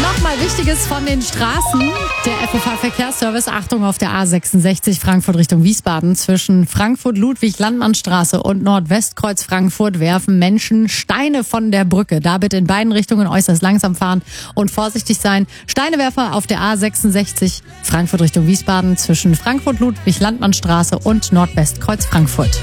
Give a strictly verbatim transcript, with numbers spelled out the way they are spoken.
Nochmal Wichtiges von den Straßen. Der F O V-Verkehrsservice, Achtung auf der A sechsundsechzig Frankfurt Richtung Wiesbaden. Zwischen Frankfurt-Ludwig-Landmannstraße und Nordwestkreuz Frankfurt werfen Menschen Steine von der Brücke. Da bitte in beiden Richtungen äußerst langsam fahren und vorsichtig sein. Steinewerfer auf der A sechsundsechzig Frankfurt Richtung Wiesbaden zwischen Frankfurt-Ludwig-Landmannstraße und Nordwestkreuz Frankfurt.